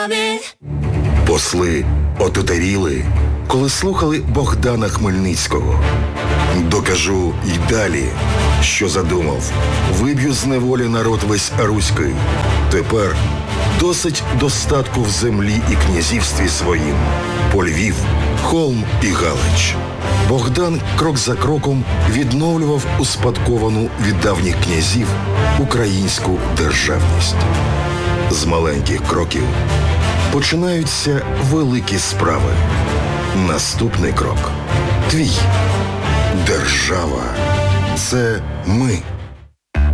нами. Посли отутаріли, коли слухали Богдана Хмельницького. Докажу й далі, що задумав. Виб'ю з неволі народ весь руський. Тепер досить достатку в землі і князівстві своїм. По Львів, Холм і Галич. Богдан крок за кроком відновлював успадковану від давніх князів українську державність. З маленьких кроків починаються великі справи. Наступний крок – твій. Держава – це ми.